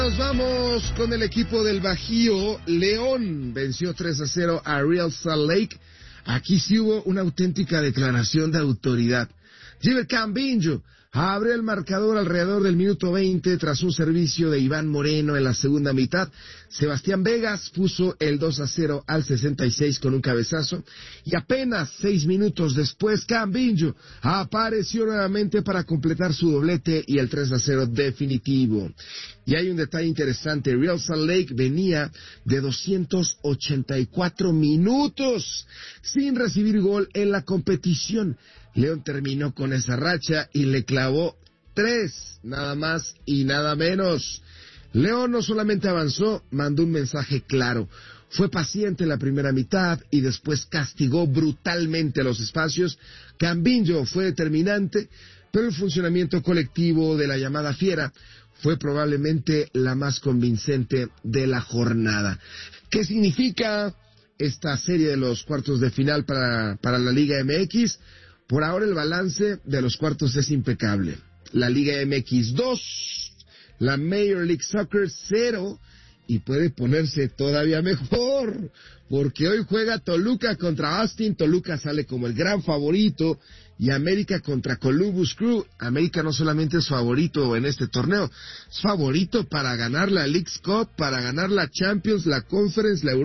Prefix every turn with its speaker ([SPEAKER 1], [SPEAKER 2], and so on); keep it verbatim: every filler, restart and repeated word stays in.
[SPEAKER 1] Nos vamos con el equipo del Bajío. León venció tres a cero a Real Salt Lake. Aquí sí hubo una auténtica declaración de autoridad. Giver Cambinjo abrió el marcador alrededor del minuto veinte tras un servicio de Iván Moreno en la segunda mitad. Sebastián Vegas puso el dos a cero al sesenta y seis con un cabezazo. Y apenas seis minutos después, Cambinjo apareció nuevamente para completar su doblete y el tres a cero definitivo. Y hay un detalle interesante. Real Salt Lake venía de doscientos ochenta y cuatro minutos sin recibir gol en la competición. León terminó con esa racha y le clavó tres, nada más y nada menos. León no solamente avanzó, mandó un mensaje claro. Fue paciente en la primera mitad y después castigó brutalmente los espacios. Cambinjo fue determinante, pero el funcionamiento colectivo de la llamada Fiera fue probablemente la más convincente de la jornada. ¿Qué significa esta serie de los cuartos de final para, para la Liga M X? Por ahora el balance de los cuartos es impecable. La Liga M X dos, la Major League Soccer cero, y puede ponerse todavía mejor, porque hoy juega Toluca contra Austin. Toluca sale como el gran favorito, y América contra Columbus Crew. América no solamente es favorito en este torneo, es favorito para ganar la Leagues Cup, para ganar la Champions, la Conference, la Europa.